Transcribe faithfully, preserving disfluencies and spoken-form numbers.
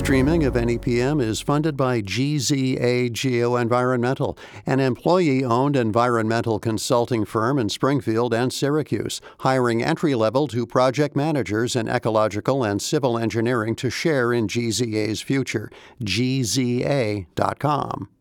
streaming of N E P M is funded by G Z A Geoenvironmental, an employee-owned environmental consulting firm in Springfield and Syracuse, hiring entry-level to project managers in ecological and civil engineering to share in G Z A's future. G Z A dot com.